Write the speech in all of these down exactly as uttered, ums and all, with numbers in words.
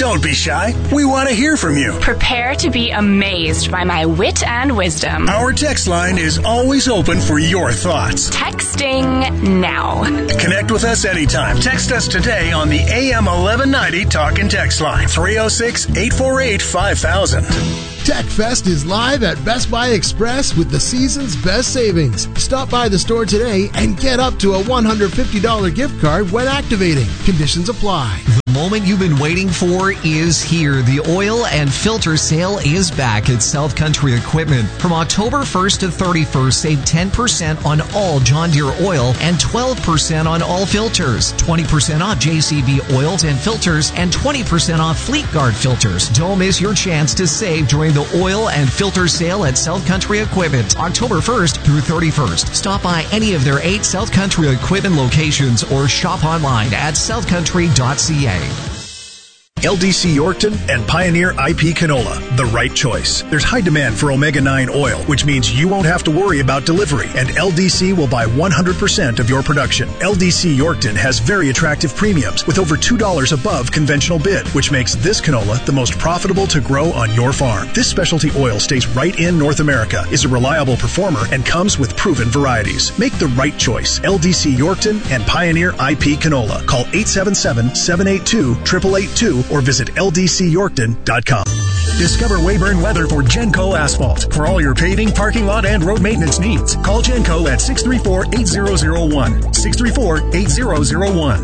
Don't be shy. We want to hear from you. Prepare to be amazed by my wit and wisdom. Our text line is always open for your thoughts. Texting now. Connect with us anytime. Text us today on the A M eleven ninety Talk and Text line. three oh six, eight four eight, five thousand. TechFest is live at Best Buy Express with the season's best savings. Stop by the store today and get up to a one hundred fifty dollars gift card when activating. Conditions apply. The moment you've been waiting for is here. The oil and filter sale is back at South Country Equipment. From October first to thirty-first, save ten percent on all John Deere oil and twelve percent on all filters. twenty percent off J C B oils and filters and twenty percent off Fleet Guard filters. Don't miss your chance to save during the oil and filter sale at South Country Equipment, October first through thirty-first. Stop by any of their eight South Country Equipment locations or shop online at south country dot c a. L D C Yorkton and Pioneer I P Canola, the right choice. There's high demand for omega nine oil, which means you won't have to worry about delivery, and L D C will buy one hundred percent of your production. L D C Yorkton has very attractive premiums with over two dollars above conventional bid, which makes this canola the most profitable to grow on your farm. This specialty oil stays right in North America, is a reliable performer, and comes with proven varieties. Make the right choice. L D C Yorkton and Pioneer I P Canola. Call eight seven seven, seven eight two, eight eight eight two or visit L D C Yorkton dot com. Discover Wayburn Weather for Genco Asphalt. For all your paving, parking lot, and road maintenance needs, call Genco at six three four, eight zero zero one. six three four, eight zero zero one.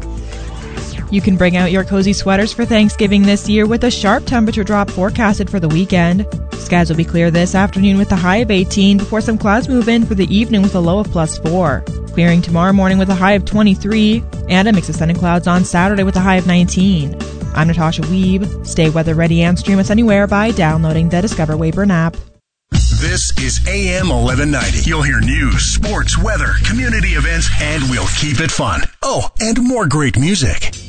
You can bring out your cozy sweaters for Thanksgiving this year with a sharp temperature drop forecasted for the weekend. Skies will be clear this afternoon with a high of eighteen before some clouds move in for the evening with a low of plus four. Clearing tomorrow morning with a high of twenty-three and a mix of sun and clouds on Saturday with a high of nineteen. I'm Natasha Weeb. Stay weather ready and stream us anywhere by downloading the Discover Wayburn app. This is A M eleven ninety. You'll hear news, sports, weather, community events, and we'll keep it fun. Oh, and more great music.